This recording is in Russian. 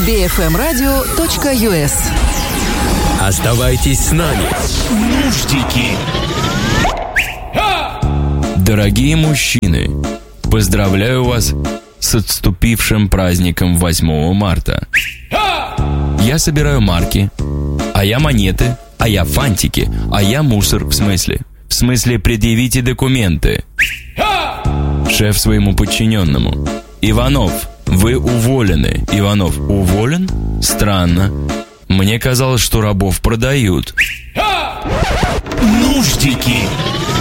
bfmradio.us. Оставайтесь с нами. Нуждики. Дорогие мужчины, поздравляю вас с отступившим праздником 8 марта. Я собираю марки, а я монеты, а я фантики, а я мусор, в смысле предъявите документы. Шеф своему подчиненному: Иванов, вы уволены. Иванов: уволен? Странно. Мне казалось, что рабов продают. Нуждики.